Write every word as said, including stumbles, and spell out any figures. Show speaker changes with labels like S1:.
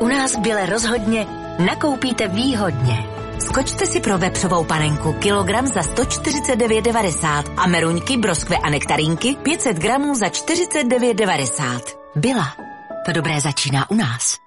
S1: u nás Bile rozhodně nakoupíte výhodně. Skočte si pro vepřovou panenku kilogram za sto čtyřicet devět devadesát a meruňky, broskve a nektarínky pět set gramů za čtyřicet devět devadesát. Bila. To dobré začíná u nás.